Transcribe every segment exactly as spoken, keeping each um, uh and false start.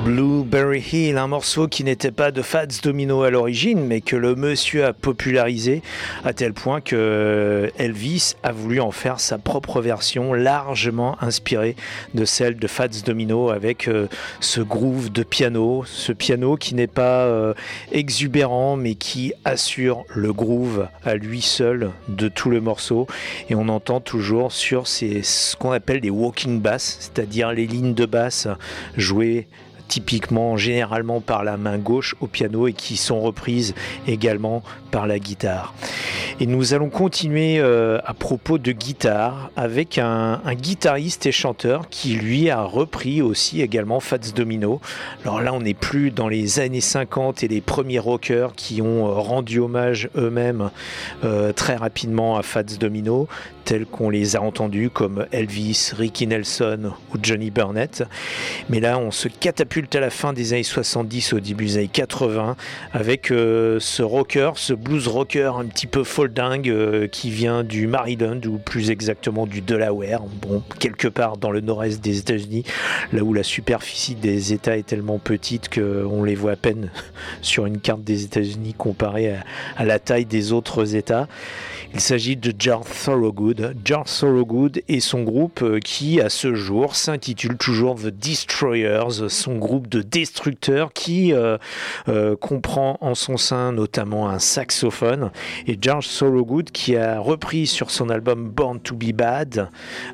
Blueberry Hill, un morceau qui n'était pas de Fats Domino à l'origine, mais que le monsieur a popularisé à tel point que Elvis a voulu en faire sa propre version, largement inspirée de celle de Fats Domino, avec euh, ce groove de piano, ce piano qui n'est pas euh, exubérant, mais qui assure le groove à lui seul de tout le morceau. Et on entend toujours sur ces, ce qu'on appelle des walking bass, c'est-à-dire les lignes de basse jouées typiquement, généralement par la main gauche au piano et qui sont reprises également par la guitare. Et nous allons continuer euh, à propos de guitare avec un, un guitariste et chanteur qui lui a repris aussi également Fats Domino. Alors là on n'est plus dans les années cinquante et les premiers rockers qui ont rendu hommage eux-mêmes euh, très rapidement à Fats Domino, tels qu'on les a entendus comme Elvis, Ricky Nelson ou Johnny Burnett. Mais là on se catapulte à la fin des années soixante-dix, au début des années quatre-vingts, avec euh, ce rocker, ce blues rocker un petit peu foldingue euh, qui vient du Maryland, ou plus exactement du Delaware, bon, quelque part dans le nord-est des États-Unis, là où la superficie des États est tellement petite qu'on les voit à peine sur une carte des États-Unis comparée à, à la taille des autres États. Il s'agit de George Thorogood. George Thorogood et son groupe euh, qui, à ce jour, s'intitule toujours The Destroyers, son groupe de destructeurs qui euh, euh, comprend en son sein notamment un saxophone. Et George Thorogood qui a repris sur son album Born to be Bad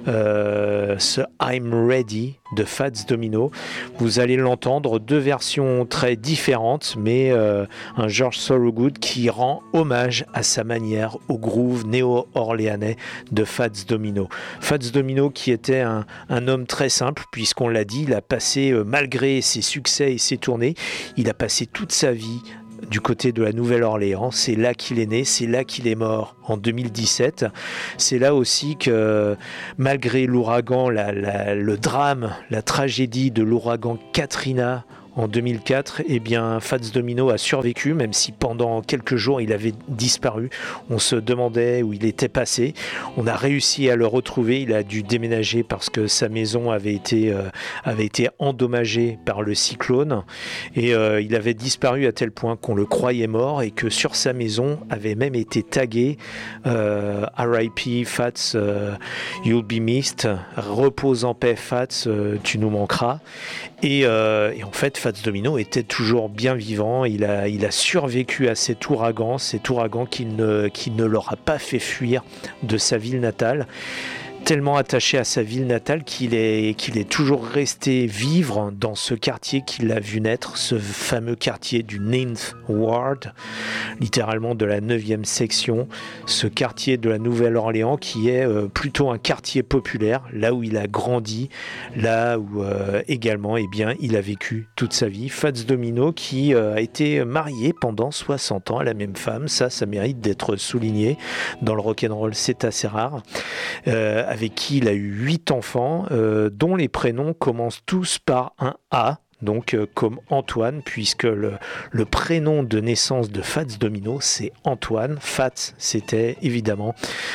euh, ce I'm Ready de Fats Domino. Vous allez l'entendre, deux versions très différentes, mais euh, un George Thorogood qui rend hommage à sa manière au groove néo-orléanais de Fats Domino. Fats Domino qui était un, un homme très simple, puisqu'on l'a dit, il a passé, euh, malgré ses succès et ses tournées, il a passé toute sa vie du côté de la Nouvelle-Orléans. C'est là qu'il est né, c'est là qu'il est mort en deux mille dix-sept. C'est là aussi que, malgré l'ouragan, la, la, le drame, la tragédie de l'ouragan Katrina en deux mille quatre, eh bien, Fats Domino a survécu, même si pendant quelques jours il avait disparu. On se demandait où il était passé. On a réussi à le retrouver. Il a dû déménager parce que sa maison avait été, euh, avait été endommagée par le cyclone. Et euh, il avait disparu à tel point qu'on le croyait mort et que sur sa maison avait même été tagué euh, R I P Fats, euh, you'll be missed. Repose en paix Fats, euh, tu nous manqueras. Et, euh, et en fait, Fats Domino était toujours bien vivant. Il a, il a survécu à cet ouragan, cet ouragan qui ne, qui ne l'aura pas fait fuir de sa ville natale. Tellement attaché à sa ville natale qu'il est, qu'il est toujours resté vivre dans ce quartier qu'il a vu naître, ce fameux quartier du Ninth Ward, littéralement de la neuvième section, ce quartier de la Nouvelle-Orléans qui est euh, plutôt un quartier populaire, là où il a grandi, là où euh, également eh bien, il a vécu toute sa vie. Fats Domino qui euh, a été marié pendant soixante ans à la même femme, ça, ça mérite d'être souligné. Dans le rock'n'roll, c'est assez rare. Euh, avec qui il a eu huit enfants, euh, dont les prénoms commencent tous par un A, donc euh, comme Antoine, puisque le, le prénom de naissance de Fats Domino, c'est Antoine. Fats, c'était évidemment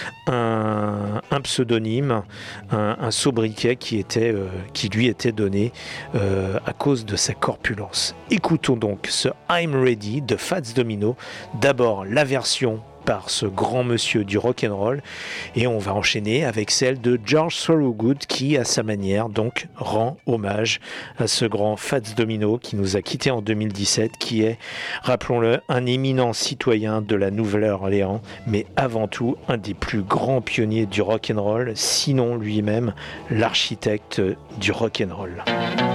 un, un pseudonyme, un, un sobriquet qui, était, euh, qui lui était donné euh, à cause de sa corpulence. Écoutons donc ce I'm Ready de Fats Domino, d'abord la version par ce grand monsieur du rock'n'roll, et on va enchaîner avec celle de George Thorogood qui, à sa manière, donc rend hommage à ce grand Fats Domino qui nous a quittés en deux mille dix-sept, qui est, rappelons-le, un éminent citoyen de la Nouvelle-Orléans, mais avant tout un des plus grands pionniers du rock'n'roll, sinon lui-même l'architecte du rock'n'roll.